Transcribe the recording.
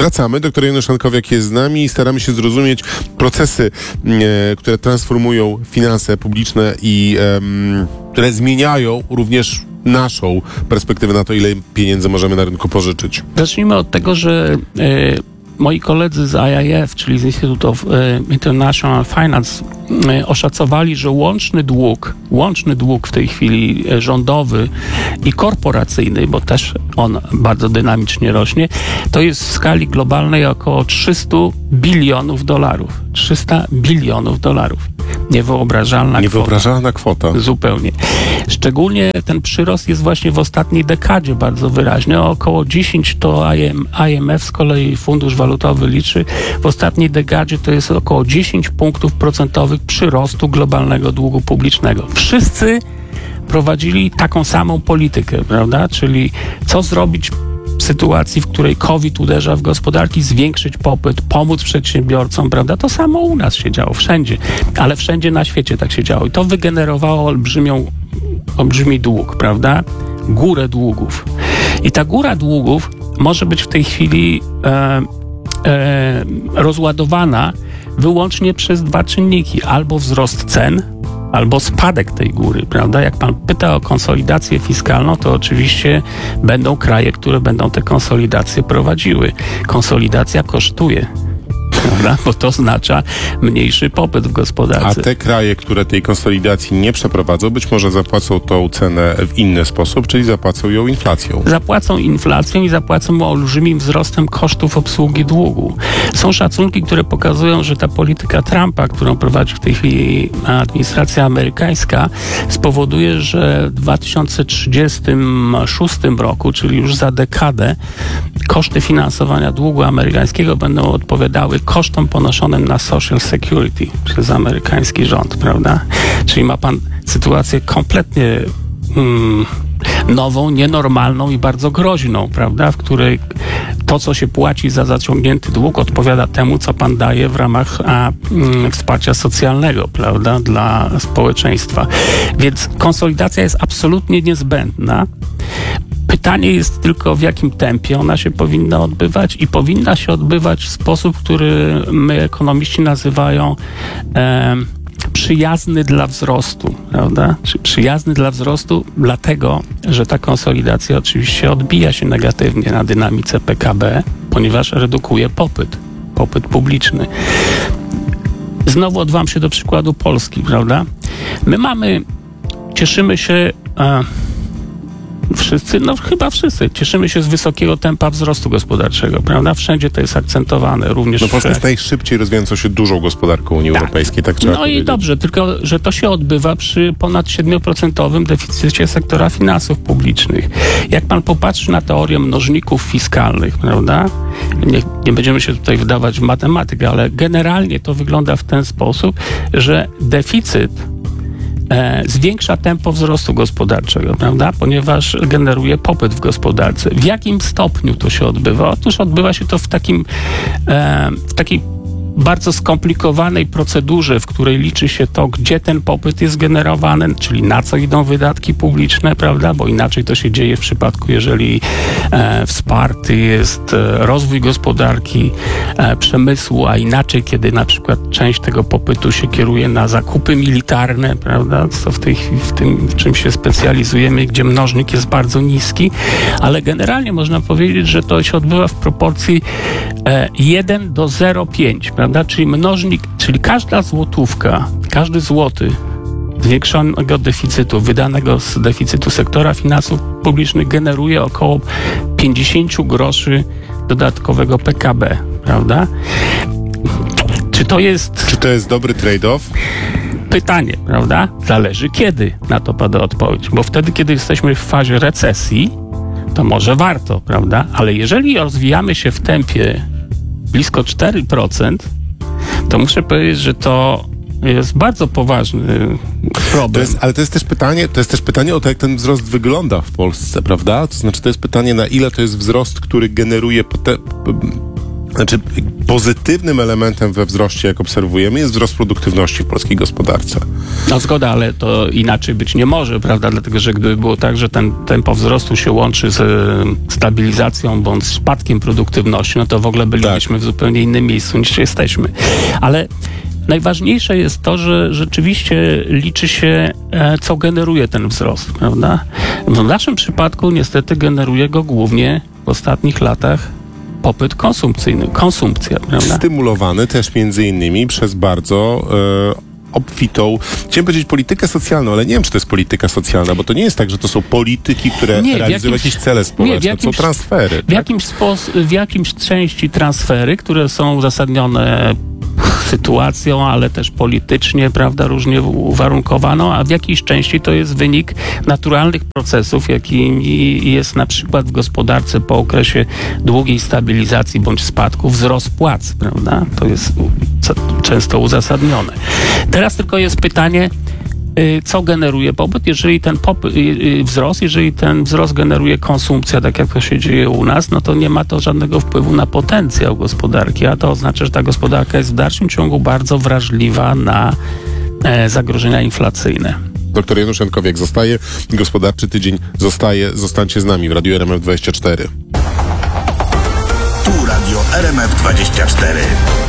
Wracamy. Doktor Janusz Szankowiak jest z nami i staramy się zrozumieć procesy, które transformują finanse publiczne i które zmieniają również naszą perspektywę na to, ile pieniędzy możemy na rynku pożyczyć. Zacznijmy od tego, że moi koledzy z IIF, czyli z Institute of International Finance, oszacowali, że łączny dług w tej chwili rządowy i korporacyjny, bo też on bardzo dynamicznie rośnie, to jest w skali globalnej około 300 bilionów dolarów. 300 bilionów dolarów. Niewyobrażalna kwota. Zupełnie. Szczególnie ten przyrost jest właśnie w ostatniej dekadzie bardzo wyraźny. Około 10 to IMF, z kolei Fundusz Walutowy liczy. W ostatniej dekadzie to jest około 10 punktów procentowych przyrostu globalnego długu publicznego. Wszyscy prowadzili taką samą politykę, prawda? Czyli co zrobić w sytuacji, w której COVID uderza w gospodarki, zwiększyć popyt, pomóc przedsiębiorcom, prawda? To samo u nas się działo, wszędzie. Ale wszędzie na świecie tak się działo. I to wygenerowało olbrzymi dług, prawda? Górę długów. I ta góra długów może być w tej chwili rozładowana wyłącznie przez dwa czynniki. Albo wzrost cen, albo spadek tej góry, prawda? Jak pan pyta o konsolidację fiskalną, to oczywiście będą kraje, które będą te konsolidacje prowadziły. Konsolidacja kosztuje, prawda? Bo to oznacza mniejszy popyt w gospodarce. A te kraje, które tej konsolidacji nie przeprowadzą, być może zapłacą tą cenę w inny sposób, czyli zapłacą ją inflacją. Zapłacą inflacją i zapłacą olbrzymim wzrostem kosztów obsługi długu. Są szacunki, które pokazują, że ta polityka Trumpa, którą prowadzi w tej chwili administracja amerykańska, spowoduje, że w 2036 roku, czyli już za dekadę, koszty finansowania długu amerykańskiego będą odpowiadały kosztom ponoszonym na Social Security przez amerykański rząd, prawda? Czyli ma pan sytuację kompletnie nową, nienormalną i bardzo groźną, prawda? W której to, co się płaci za zaciągnięty dług, odpowiada temu, co pan daje w ramach wsparcia socjalnego, prawda? Dla społeczeństwa. Więc konsolidacja jest absolutnie niezbędna. Pytanie jest tylko, w jakim tempie ona się powinna odbywać i powinna się odbywać w sposób, który my ekonomiści nazywają przyjazny dla wzrostu, prawda? Przyjazny dla wzrostu dlatego, że ta konsolidacja oczywiście odbija się negatywnie na dynamice PKB, ponieważ redukuje popyt publiczny. Znowu odwołam się do przykładu Polski, prawda? Cieszymy się wszyscy, chyba wszyscy, cieszymy się z wysokiego tempa wzrostu gospodarczego, prawda? Wszędzie to jest akcentowane, również Polska jest najszybciej rozwijającą się dużą gospodarką Unii Europejskiej, tak trzeba powiedzieć. I dobrze, tylko że to się odbywa przy ponad 7% deficycie sektora finansów publicznych. Jak pan popatrzy na teorię mnożników fiskalnych, prawda? Nie będziemy się tutaj wdawać w matematykę, ale generalnie to wygląda w ten sposób, że deficyt zwiększa tempo wzrostu gospodarczego, prawda? Ponieważ generuje popyt w gospodarce. W jakim stopniu to się odbywa? Otóż odbywa się to w takiej bardzo skomplikowanej procedurze, w której liczy się to, gdzie ten popyt jest generowany, czyli na co idą wydatki publiczne, prawda? Bo inaczej to się dzieje w przypadku, jeżeli wsparty jest rozwój gospodarki, przemysłu, a inaczej, kiedy na przykład część tego popytu się kieruje na zakupy militarne, prawda? Co w tym, w czym się specjalizujemy, gdzie mnożnik jest bardzo niski, ale generalnie można powiedzieć, że to się odbywa w proporcji 1 do 0,5, prawda? Czyli mnożnik, czyli każda złotówka, każdy złoty zwiększonego deficytu, wydanego z deficytu sektora finansów publicznych generuje około 50 groszy dodatkowego PKB, prawda? Czy to jest dobry trade-off? Pytanie, prawda? Zależy kiedy na to pada odpowiedź, bo wtedy, kiedy jesteśmy w fazie recesji, to może warto, prawda? Ale jeżeli rozwijamy się w tempie blisko 4%, to muszę powiedzieć, że to jest bardzo poważny problem. Ale to jest też pytanie o to, jak ten wzrost wygląda w Polsce, prawda? To znaczy, to jest pytanie, na ile to jest wzrost, który generuje Znaczy, pozytywnym elementem we wzroście, jak obserwujemy, jest wzrost produktywności w polskiej gospodarce. No zgoda, ale to inaczej być nie może, prawda? Dlatego, że gdyby było tak, że ten tempo wzrostu się łączy z stabilizacją bądź spadkiem produktywności, no to w ogóle bylibyśmy w zupełnie innym miejscu niż jesteśmy. Ale najważniejsze jest to, że rzeczywiście liczy się, co generuje ten wzrost, prawda? W naszym przypadku niestety generuje go głównie w ostatnich latach popyt konsumpcyjny, konsumpcja, prawda? Stymulowany też między innymi przez bardzo obfitą, chciałem powiedzieć politykę socjalną, ale nie wiem, czy to jest polityka socjalna, bo to nie jest tak, że to są polityki, które realizują jakieś cele społeczne, to są transfery. W jakimś części transfery, które są uzasadnione sytuacją, ale też politycznie, prawda, różnie uwarunkowaną, a w jakiejś części to jest wynik naturalnych procesów, jakim jest na przykład w gospodarce po okresie długiej stabilizacji bądź spadku wzrost płac, prawda? To jest często uzasadnione. Teraz tylko jest pytanie, co generuje popyt, jeżeli ten jeżeli ten wzrost generuje konsumpcja, tak jak to się dzieje u nas, no to nie ma to żadnego wpływu na potencjał gospodarki, a to oznacza, że ta gospodarka jest w dalszym ciągu bardzo wrażliwa na zagrożenia inflacyjne. Doktor Janusz Jankowiak zostaje, Gospodarczy Tydzień zostaje, zostańcie z nami w Radiu RMF24. Tu Radio RMF24.